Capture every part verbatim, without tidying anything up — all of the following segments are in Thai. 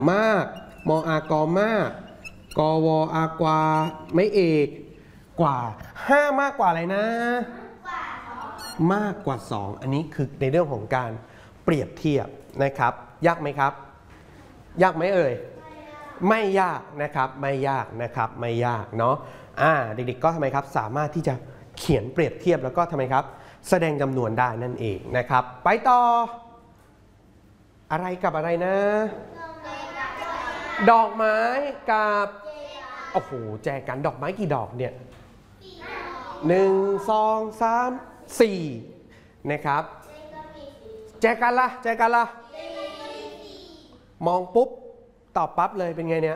มากมออากอมากกวอากวาไม่เอกกว่าห้ามากกว่าอะไรนะมากกว่าสองอันนี้คือในเรื่องของการเปรียบเทียบนะครับยากไหมครับยากไหมเอ่ยไม่ยากนะครับไม่ยากนะครับไม่ยากเนาะอ่าเด็กๆก็ทำไมครับสามารถที่จะเขียนเปรียบเทียบแล้วก็ทำไมครับแสดงจำนวนได้นั่นเองนะครับไปต่ออะไรกับอะไรนะดอกไม้กับโอ้โหแจกันดอกไม้กี่ดอกเนี่ยหนึ่งสองสามสี่นะครับแจกันละแจกันละมองปุ๊บตอบปั๊บเลยเป็นไงเนี่ย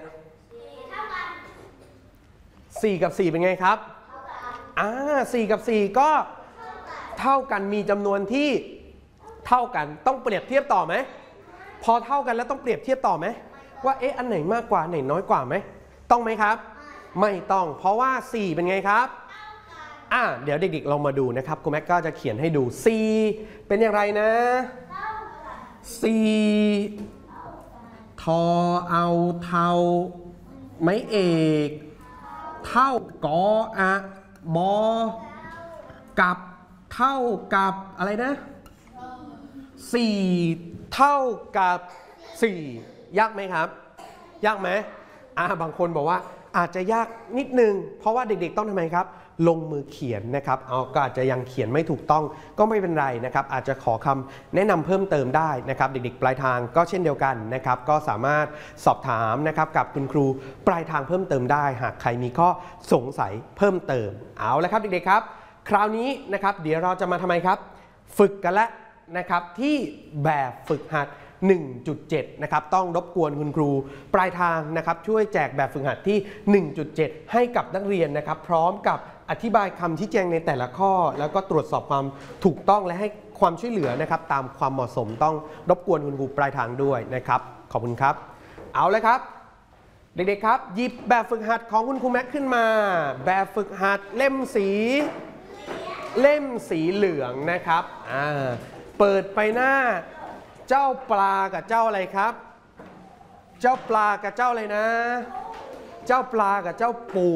สี่กับสี่เป็นไงครับอ่าสี่กับสี่ก็เท่ากันมีจำนวนที่เท่ากันต้องเปรียบเทียบต่อไหมพอเท่ากันแล้วต้องเปรียบเทียบต่อไหมว่าเอ๊ะอันไหนมากกว่าอันไหนน้อยกว่าไหมต้องไหมครับไม่ต้องเพราะว่าสี่เป็นไงครับอ่าเดี๋ยวเด็กๆลองมาดูนะครับคุณแม็กก็จะเขียนให้ดูสี่เป็นอย่างไรนะสี่ทอเอาเทาไม้เอกเท่ากออะบอกับเท่ากับอะไรนะสี่เท่ากับสี่ยากไหมครับยากไหมอ่าบางคนบอกว่าอาจจะยากนิดนึงเพราะว่าเด็กๆต้องทำไมครับลงมือเขียนนะครับเอาก็อาจจะยังเขียนไม่ถูกต้องก็ไม่เป็นไรนะครับอาจจะขอคำแนะนำเพิ่มเติมได้นะครับเด็กๆปลายทางก็เช่นเดียวกันนะครับก็สามารถสอบถามนะครับกับคุณครูปลายทางเพิ่มเติมได้หากใครมีข้อสงสัยเพิ่มเติมเอาละครับเด็กๆครับคราวนี้นะครับเดี๋ยวเราจะมาทำไมครับฝึกกันแล้วนะครับที่แบบฝึกหัด หนึ่งจุดเจ็ด นะครับต้องรบกวนคุณครูปลายทางนะครับช่วยแจกแบบฝึกหัดที่ หนึ่งจุดเจ็ด ให้กับนักเรียนนะครับพร้อมกับอธิบายคำชี้แจงในแต่ละข้อแล้วก็ตรวจสอบความถูกต้องและให้ความช่วยเหลือนะครับตามความเหมาะสมต้องรบกวนคุณครูปลายทางด้วยนะครับขอบคุณครับเอาเลยครับเด็กๆครับหยิบแบบฝึกหัดของคุณครูแม็กขึ้นมาแบบฝึกหัดเล่มสีเล่มสีเหลืองนะครับอ่าเปิดไปหน้าเจ้าปลากับเจ้าอะไรครับเจ้าปลากับเจ้าอะไรนะเจ้าปลากับเจ้าปู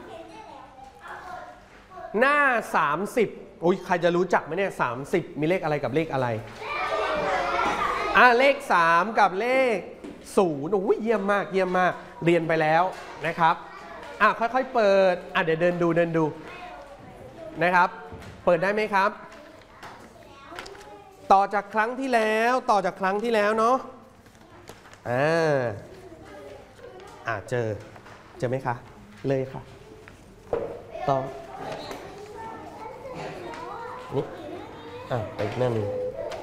หน้าสามสิบอุ้ยใครจะรู้จักไหมเนี่ยสามสิบมีเลขอะไรกับเลขอะไรอ่าเลขสามกับเลขศูนย์โอ้ยเยี่ยมมากเยี่ยมมากเรียนไปแล้วนะครับอ่ะค่อยๆเปิดอ่ะเดี๋ยวเดินดูเดินดูนะครับเปิดได้ไหมครับต่อจากครั้งที่แล้วต่อจากครั้งที่แล้วเนาะอ่าอ่าเจอเจอไหมคะเลยค่ะต่อนี่อ่าไปอีกหน้าหนึ่ง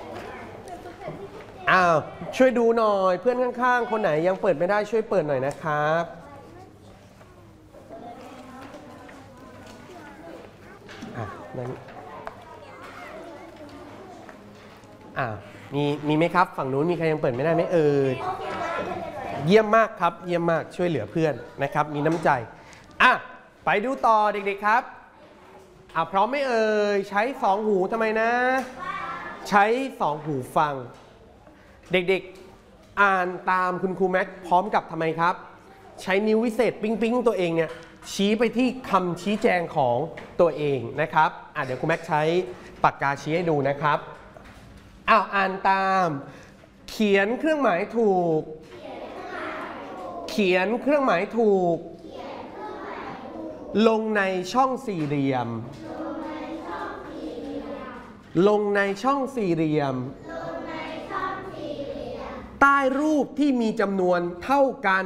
อ้าวช่วยดูหน่อยเพื่อนข้างๆคนไหนยังเปิดไม่ได้ช่วยเปิดหน่อยนะครับอ่ะนั่นอ่ามีมีไหมครับฝั่งนู้นมีใครยังเปิดไม่ได้ไหมเอ่ยเยี่ยมมากครับเยี่ยมมากช่วยเหลือเพื่อนนะครับมีน้ำใจอ่ะไปดูต่อเด็กๆครับอ่ะพร้อมไหมเอ่ยใช้สองหูทำไมนะใช้สองหูฟังเด็กๆอ่านตามคุณครูแม็กพร้อมกับทำไมครับใช้นิ้ววิเศษปิ๊งปิ๊งตัวเองเนี่ยชี้ไปที่คำชี้แจงของตัวเองนะครับอ่ะเดี๋ยวครูแม็กใช้ปากกาชี้ให้ดูนะครับอ้าวอ่านตามเขียนเครื่องหมายถูกเขียนเครื่องหมายถูกลงในช่องสี่เหลี่ยมลงในช่องสี่เหลี่ยมใต้รูปที่มีจำนวนเท่ากัน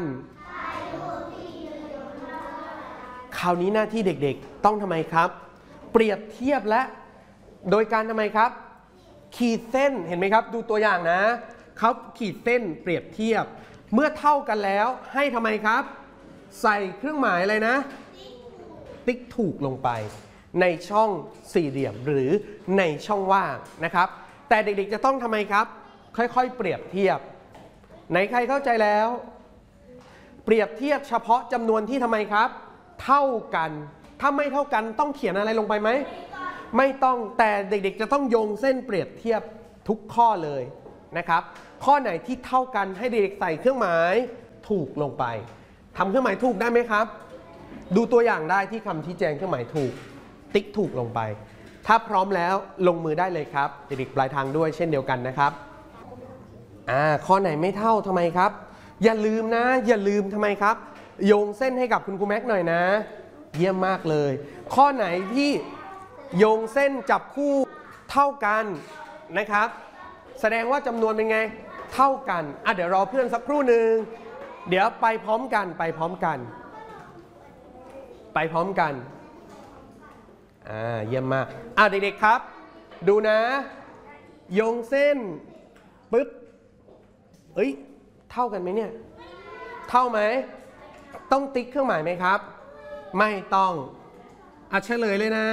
คราวนี้หน้าที่เด็กๆต้องทำไมครับเปรียบเทียบและโดยการทำไมครับขีดเส้นเห็นไหมครับดูตัวอย่างนะเขาขีดเส้นเปรียบเทียบเมื่อเท่ากันแล้วให้ทำไมครับใส่เครื่องหมายอะไรนะติ๊กถูกลงไปในช่องสี่เหลี่ยมหรือในช่องว่างนะครับแต่เด็กๆจะต้องทำไมครับค่อยๆเปรียบเทียบไหนใครเข้าใจแล้วเปรียบเทียบเฉพาะจำนวนที่ทำไมครับเท่ากันถ้าไม่เท่ากันต้องเขียนอะไรลงไปไหมไม่ต้องแต่เด็กๆจะต้องโยงเส้นเปรียบเทียบทุกข้อเลยนะครับข้อไหนที่เท่ากันให้เด็กใส่เครื่องหมายถูกลงไปทำเครื่องหมายถูกได้ไหมครับดูตัวอย่างได้ที่คำชี้แจงเครื่องหมายถูกติ๊กถูกลงไปถ้าพร้อมแล้วลงมือได้เลยครับเด็กๆปลายทางด้วยเช่นเดียวกันนะครับอ่าข้อไหนไม่เท่าทำไมครับอย่าลืมนะอย่าลืมทำไมครับโยงเส้นให้กับคุณครูแม็กหน่อยนะเยี่ยมมากเลยข้อไหนที่โยงเส้นจับคู่เท่ากันนะครับแสดงว่าจำนวนเป็นไงเท่ากันอ่ะเดี๋ยวรอเพื่อนสักครู่หนึ่งเดี๋ยวไปพร้อมกันไปพร้อมกันไปพร้อมกันอ่าเยี่ยมมากอ่ะเด็กๆครับดูนะโยงเส้นปึ๊บเอ้ยเท่ากันไหมเนี่ยเท่าไหมต้องติ๊กเครื่องหมายไหมครับไม่ต้องอ่ะเฉลยเลยนะ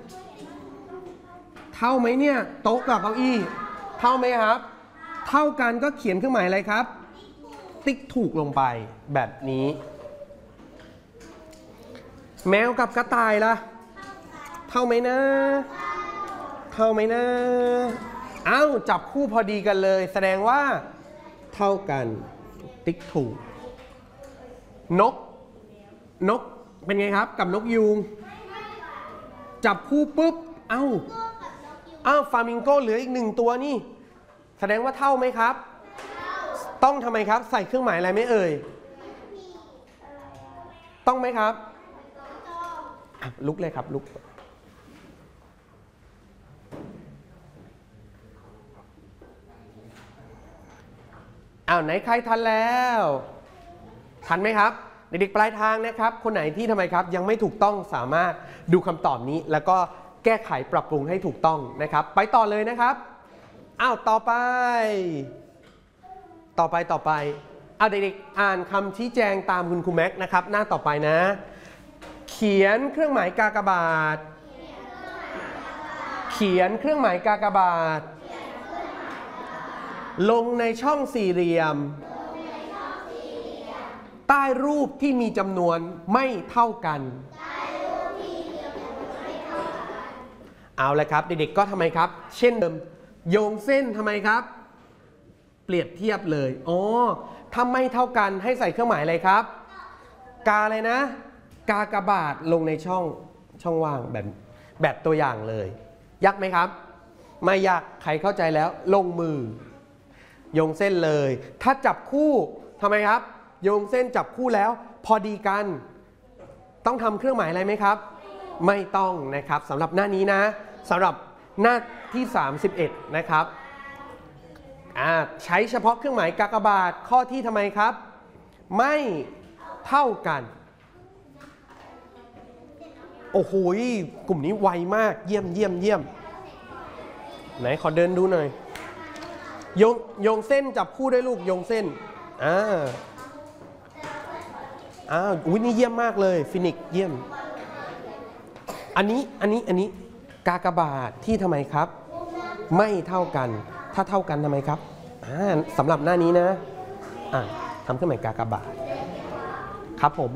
เท่าไหมเนี่ยโต๊ะกับเก้าอี้เท่าไหมครับเท่ากันก็เขียนเครื่องหมายอะไรครับติ๊กถูกลงไปแบบนี้แมวกับกระต่ายล่ะเท่าไหมนะเท่าไหมนะเอ้าจับคู่พอดีกันเลยแสดงว่าเท่ากันติ๊กถูกนกนกเป็นไงครับกับนกยูงจับคู่ปุ๊บเอ้าเอ้าฟลามิงโกเหลืออีกหนึ่งตัวนี่แสดงว่าเท่าไหมครับต้องทำไมครับใส่เครื่องหมายอะไรไม่เอ่ยต้องไหมครับลุกเลยครับลุกอ้าวไหนใครทันแล้วทันไหมครับเด็กๆปลายทางนะครับคนไหนที่ทำไมครับยังไม่ถูกต้องสามารถดูคำตอบนี้แล้วก็แก้ไขปรับปรุงให้ถูกต้องนะครับไปต่อเลยนะครับอ้าวต่อไปต่อไปต่อไปเอาเด็กๆอ่านคำชี้แจงตามคุณครูแม็กนะครับหน้าต่อไปนะเขียนเครื่องหมายกากบาทเขียนเครื่องหมายกากบาทลงในช่องสี่เหลี่ยมใต้รูปที่มีจำนวนไม่เท่ากันเอาละครับเด็กๆก็ทำไมครับเช่นเดิมโยงเส้นทำไมครับเปรียบเทียบเลยอ๋อถ้าไม่เท่ากันให้ใส่เครื่องหมายอะไรครับกาอะไรนะกากบาทลงในช่องช่องว่างแบบแบบตัวอย่างเลยยากไหมครับไม่ยากใครเข้าใจแล้วลงมือโยงเส้นเลยถ้าจับคู่ทำไมครับโยงเส้นจับคู่แล้วพอดีกันต้องทำเครื่องหมายอะไรไหมครับไม่ต้องนะครับสำหรับหน้านี้นะสำหรับหน้าที่สามสิบเอ็ดนะครับใช้เฉพาะเครื่องหมายกากบาทข้อที่ทำไมครับไม่เท่ากันโอ้โหกลุ่มนี้ไวมากเยี่ยมเยี่ยมเยี่ยมไหนขอเดินดูหน่อยโยงโยงเส้นจับคู่ได้ลูกโยงเส้นอ่าอ้าวอุ้ยนี่เยี่ยมมากเลยฟินิกเยี่ยมอันนี้อันนี้อันนี้กากบาทที่ทำไมครับไม่เท่ากันถ้าเท่ากันทำไมครับอ่าสำหรับหน้านี้นะอ่าทำเครื่องหมายกากบาทครับผม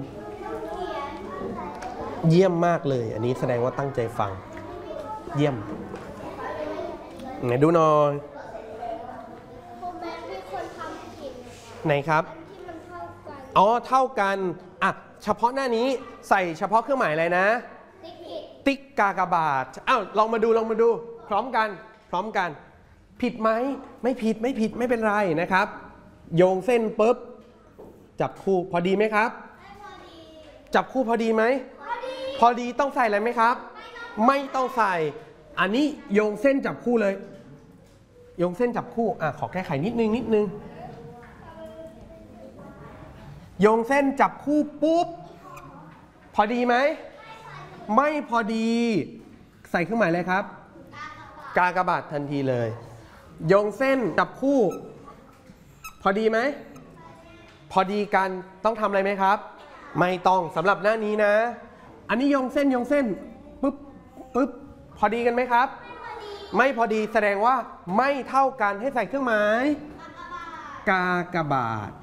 เยี่ยมมากเลยอันนี้แสดงว่าตั้งใจฟังเยี่ยมไหนดูหน่อยไหนครับอ๋อเท่ากันอ่ะเฉพาะหน้านี้ใส่เฉพาะเครื่องหมายอะไรนะติ๊กกากบาทอ้าวลองมาดูลองมาดูพร้อมกันพร้อมกันผิดไหมไม่ผิดไม่ผิดไม่เป็นไรนะครับโยงเส้นปุ๊บจับคู่พอดีไหมครับจับคู่พอดีไหมพอดีต้องใส่อะไรไหมครับไม่ต้องใส่อันนี้โยงเส้นจับคู่เลยโยงเส้นจับคู่อ่ะขอแก้ไขนิดนึงนิดนึงโยงเส้นจับคู่ปุ๊บพอดีไหมไม่พอดีใส่เครื่องหมายเลยครับกากบาททันทีเลยโยงเส้นจับคู่พอดีไหมพอดีกันต้องทำอะไรไหมครับไม่ต้องสำหรับหน้านี้นะอันนี้โยงเส้นโยงเส้นปุ๊บปุ๊บพอดีกันไหมครับไม่พอดีแสดงว่าไม่เท่ากันให้ใส่เครื่องหมายกากบาท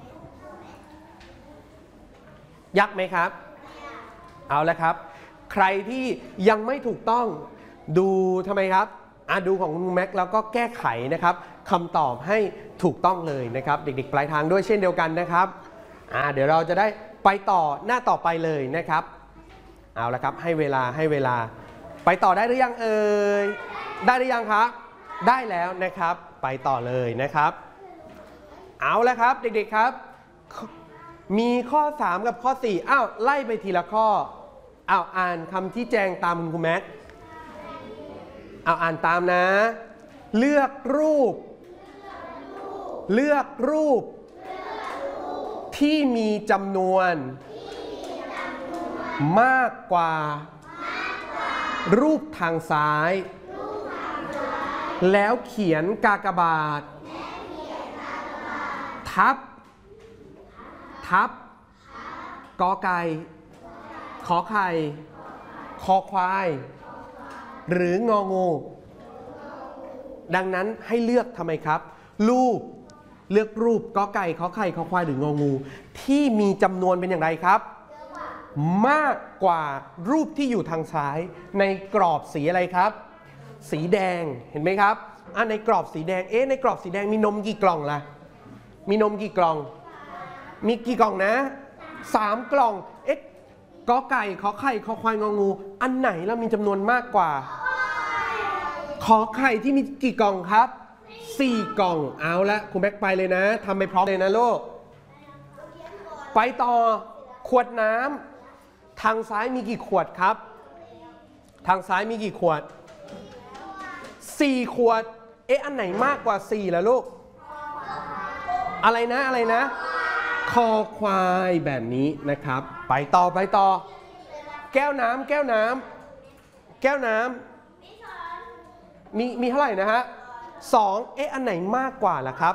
ยากไหมครับเอาละครับใครที่ยังไม่ถูกต้องดูทำไมครับอ่ะดูของคุณแม็กแล้วก็แก้ไขนะครับคำตอบให้ถูกต้องเลยนะครับเด็กๆปลายทางด้วยเช่นเดียวกันนะครับอ่าเดี๋ยวเราจะได้ไปต่อหน้าต่อไปเลยนะครับเอาละครับให้เวลาให้เวลาไปต่อได้หรือยังเอ่ยได้หรือยังครับได้แล้วนะครับไปต่อเลยนะครับเอาละครับเด็กๆครับมีข้อสามกับข้อสี่อ้าวไล่ไปทีละข้ออ้าวอ่านคำชี้แจงตามคุณครูแม็กอ้าวอ่านตามนะเลือกรูปเลือกรูปที่มีจำนวนมากกว่ารูปทางซ้ายแล้วเขียนกากบาททับทับกอไก่ขอไข่คอควายหรืององูดังนั้นให้เลือกทำไมครับรูปเลือกรูปกอไก่ขอไข่คอควายหรืององูที่มีจำนวนเป็นอย่างไรครับมากกว่ารูปที่อยู่ทางซ้ายในกรอบสีอะไรครับสีแดงเห็นไหมครับอ่ะในกรอบสีแดงเอ๊ะในกรอบสีแดงมีนมกี่กล่องล่ะมีนมกี่กล่องมีกี่กล่องนะสามกล่องเอ๊ะกอไก่ขอไข่คอควายงองูอันไหนเรามีจำนวนมากกว่าขอไข่ที่มีกี่กล่องครับสี่กล่องเอาละคุณแบ็คไปเลยนะทำไปพร้อมเลยนะลูกไปต่อขวดน้ำทางซ้ายมีกี่ขวดครับทางซ้ายมีกี่ขวดสี่ขวดเอ๊ะอันไหนมากกว่าสี่ล่ะลูกอะไรนะอะไรนะคอควายแบบนี้นะครับไปต่อไปต่อแก้วน้ำแก้วน้ำแก้วน้ำมีมีเท่าไหร่นะฮะสองเอ๊ะอันไหนมากกว่าล่ะครับ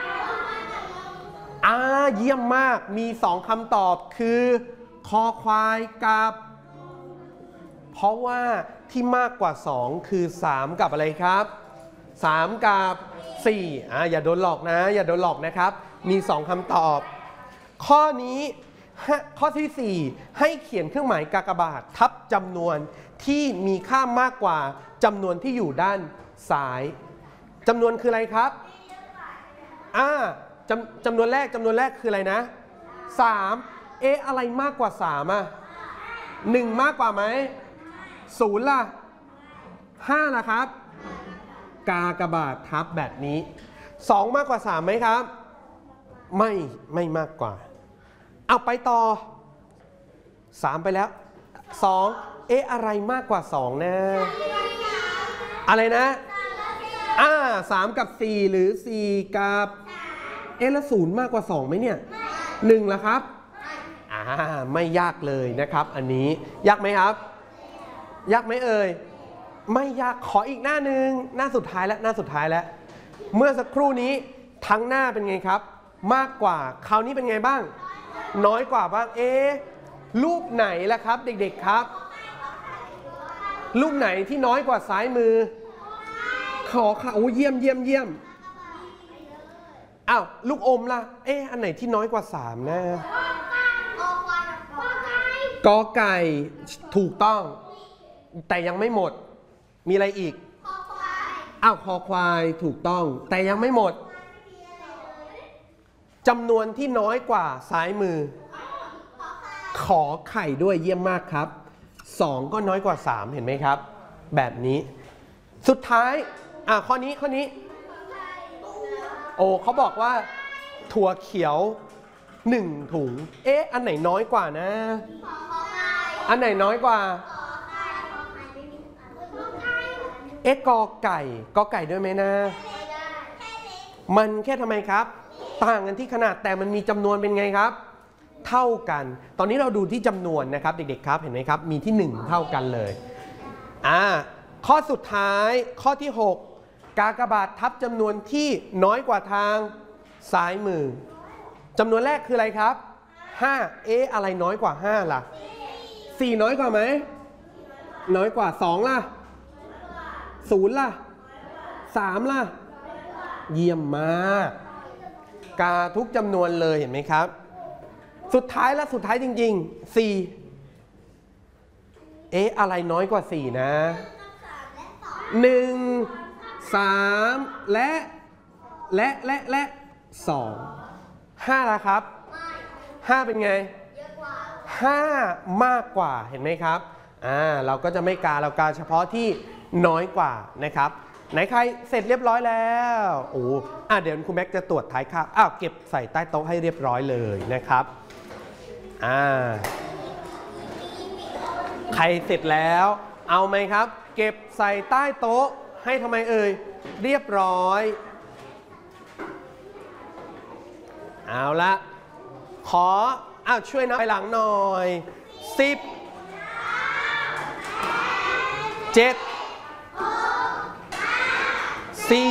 อ่าเยี่ยมมากมีสองคำตอบคือคอควายกับเพราะว่าที่มากกว่าสองคือสามกับอะไรครับสามกับสี่อ่าอย่าโดนหลอกนะอย่าโดนหลอกนะครับมีสองคำตอบข้อนี้ข้อที่สี่ให้เขียนเครื่องหมายกากบาททับจำนวนที่มีค่ามากกว่าจำนวนที่อยู่ด้านซ้ายจำนวนคืออะไรครับอ่าจำจำนวนแรกจำนวนแรกคืออะไรนะสามเอ๊ะอะไรมากกว่าสามอ่ะหนึ่งมากกว่าไหมศูนย์ล่ะห้าล่ะครับกากบาททับแบบนี้สองมากกว่าสามไหมครับไม่ไม่มากกว่าเอาไปต่อสามไปแล้วสองเอ๊ะอะไรมากกว่าสองนะอะไรนะอ่าสามกับสี่หรือสี่กับเอ๊ะแล้วศูนย์มากกว่าสองไหมเนี่ยหนึ่งล่ะครับอ่าไม่ยากเลยนะครับอันนี้ยากไหมครับยากไหมเอ่ยไม่ยากขออีกหน้าหนึ่งหน้าสุดท้ายแล้วหน้าสุดท้ายแล้วเมื่อสักครู่นี้ทั้งหน้าเป็นไงครับมากกว่าคราวนี้เป็นไงบ้างน้อยกว่าบ้างเอ๊ะรูปไหนล่ะครับเด็กๆครับรูปไหนที่น้อยกว่าซ้ายมือขอค่ะโอ้เยี่ยมเยี่ยมเยี่ยมอ้าวลูกอมล่ะเอ๊ะอันไหนที่น้อยกว่าสามนะกอไก่ถูกต้องแต่ยังไม่หมดมีอะไรอีกอ้าวคอควายถูกต้องแต่ยังไม่หมดจำนวนที่น้อยกว่าซ้ายมือขอไข่ด้วยเยี่ยมมากครับสองก็น้อยกว่าสามเห็นไหมครับแบบนี้สุดท้ายอ่ะข้อนี้ข้อนี้โอ้เขาบอกว่าถั่วเขียวหนึ่งถุงเอ๊ะอันไหนน้อยกว่านะอันไหนน้อยกว่าเอ๊ะกอไก่กอไก่ด้วยไหมนะมันแค่ทำไมครับต่างกันที่ขนาดแต่มันมีจำนวนเป็นไงครับเท่ากันตอนนี้เราดูที่จำนวนนะครับเด็กๆครับเห็นไหมครับมีที่หนึ่งเท่ากันเลยอ่าข้อสุดท้ายข้อที่หกกากบาททับจำนวนที่น้อยกว่าทางซ้ายมือจำนวนแรกคืออะไรครับห้าเอ๊ะอะไรน้อยกว่าห้าล่ะสี่น้อยกว่าไหมน้อยกว่าสองล่ะศูนย์ล่ะสามล่ะเยี่ยมมากกาทุกจำนวนเลยเห็นไหมครับสุดท้ายและสุดท้ายจริงๆสี่เอ๊ะอะไรน้อยกว่าสี่นะหนึ่ง สามและและและและสองห้าละครับห้าเป็นไงห้ามากกว่าเห็นไหมครับอ่าเราก็จะไม่กาเรากาเฉพาะที่น้อยกว่านะครับไหนใครเสร็จเรียบร้อยแล้วโอ้อ่ะเดี๋ยวคุณแม็กจะตรวจท้ายคาบอ้าวเก็บใส่ใต้โต๊ะให้เรียบร้อยเลยนะครับอ่าใครเสร็จแล้วเอาไหมครับเก็บใส่ใต้โต๊ะให้ทำไมเอ่ยเรียบร้อยเอาละขออ้าวช่วยนับไปหลังหน่อยสิบเจ็ดสี่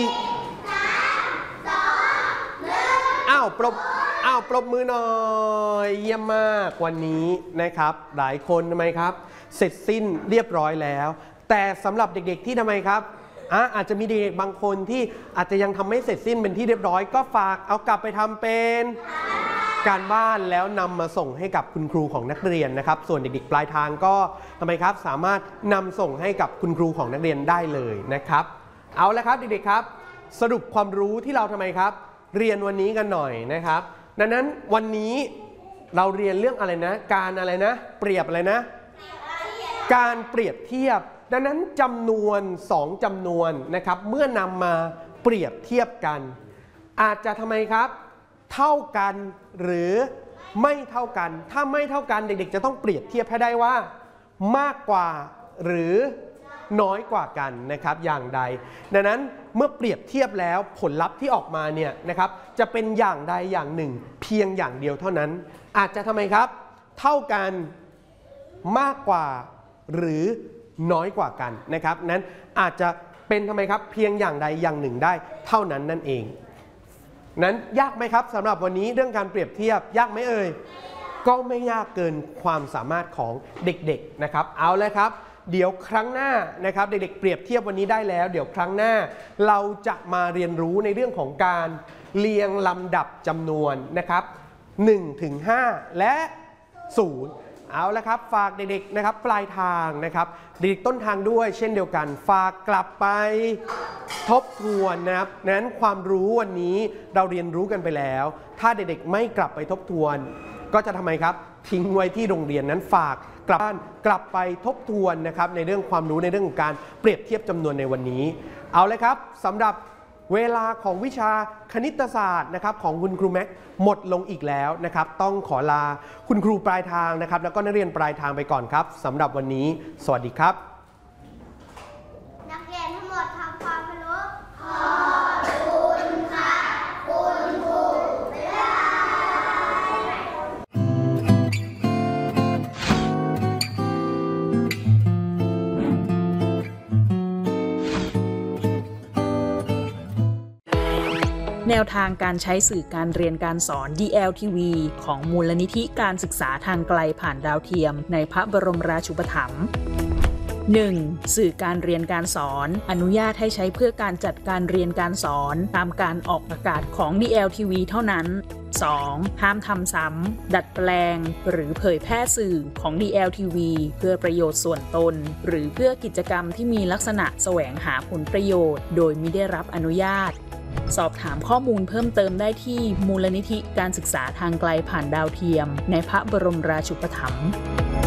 อ้าวปรบอ้าวปรบมือหน่อยเยี่ยมมากวันนี้นะครับหลายคนทำไมครับเสร็จสิ้นเรียบร้อยแล้วแต่สำหรับเด็กๆที่ทำไมครับอ่ะอาจจะมีเด็กๆบางคนที่อาจจะยังทำไม่เสร็จสิ้นเป็นที่เรียบร้อยก็ฝากเอากลับไปทำเป็นการบ้านแล้วนำมาส่งให้กับคุณครูของนักเรียนนะครับส่วนเด็กๆปลายทางก็ทำไมครับสามารถนำส่งให้กับคุณครูของนักเรียนได้เลยนะครับเอาละครับเด็กๆครับสรุปความรู้ที่เราทำไมครับเรียนวันนี้กันหน่อยนะครับดังนั้นวันนี้เราเรียนเรื่องอะไรนะการอะไรนะเปรียบอะไรนะการเปรียบเทียบดังนั้นจำนวนสองจำนวนนะครับเมื่อนำมาเปรียบเทียบกันอาจจะทำไมครับเท่ากันหรือไม่เท่ากันถ้าไม่เท่ากันเด็กๆจะต้องเปรียบเทียบให้ได้ว่ามากกว่าหรือน้อยกว่ากันนะครับอย่างใดดังนั้นเมื่อเปรียบเทียบแล้วผลลัพธ์ที่ออกมาเนี่ยนะครับจะเป็นอย่างใดอย่างหนึ่งเพียงอย่างเดียวเท่านั้นอาจจะทำไมครับเท่ากันมากกว่าหรือน้อยกว่ากันนะครับนั้นอาจจะเป็นทำไมครับเพียงอย่างใดอย่างหนึ่งได้เท่านั้นนั่นเองนั้นยากไหมครับสำหรับวันนี้เรื่องการเปรียบเทียบยากไหมเอ่ยก็ไม่ยากเกินความสามารถของเด็กๆนะครับเอาเลยครับเดี๋ยวครั้งหน้านะครับเด็กๆเปรียบเทียบวันนี้ได้แล้วเดี๋ยวครั้งหน้าเราจะมาเรียนรู้ในเรื่องของการเรียงลำดับจำนวนนะครับหนึ่งถึงห้าและศูนย์เอาละครับฝากเด็กๆนะครับปลายทางนะครับเด็กต้นทางด้วยเช่นเดียวกันฝากกลับไปทบทวนนะครับนั้นความรู้วันนี้เราเรียนรู้กันไปแล้วถ้าเด็กๆไม่กลับไปทบทวนก็จะทำไมครับทิ้งไว้ที่โรงเรียนนั้นฝากกลับบ้านกลับไปทบทวนนะครับในเรื่องความรู้ในเรื่องของการเปรียบเทียบจำนวนในวันนี้เอาเลยครับสำหรับเวลาของวิชาคณิตศาสตร์นะครับของคุณครูแม็กหมดลงอีกแล้วนะครับต้องขอลาคุณครูปลายทางนะครับแล้วก็นักเรียนปลายทางไปก่อนครับสำหรับวันนี้สวัสดีครับนักเรียนทั้งหมดทำความเคารพขอบคุณค่ะคุณครูบ๊ายบายแนวทางการใช้สื่อการเรียนการสอน ดี แอล ที วี ของมูลนิธิการศึกษาทางไกลผ่านดาวเทียมในพระบรมราชูปถัมภ์ หนึ่ง. สื่อการเรียนการสอนอนุญาตให้ใช้เพื่อการจัดการเรียนการสอนตามการออกอากาศของ ดี แอล ที วี เท่านั้น สอง. ห้ามทำซ้ำดัดแปลงหรือเผยแพร่สื่อของ ดี แอล ที วี เพื่อประโยชน์ส่วนตนหรือเพื่อกิจกรรมที่มีลักษณะแสวงหาผลประโยชน์โดยมิได้รับอนุญาตสอบถามข้อมูลเพิ่มเติมได้ที่มูลนิธิการศึกษาทางไกลผ่านดาวเทียมในพระบรมราชูปถัมภ์